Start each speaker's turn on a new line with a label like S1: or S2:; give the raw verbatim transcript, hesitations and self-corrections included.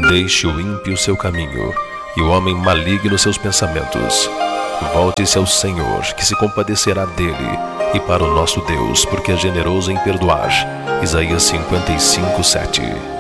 S1: Deixe o ímpio seu caminho, e o homem maligno seus pensamentos. Volte-se ao Senhor, que se compadecerá dele, e para o nosso Deus, porque é generoso em perdoar. Isaías cinquenta e cinco, sete.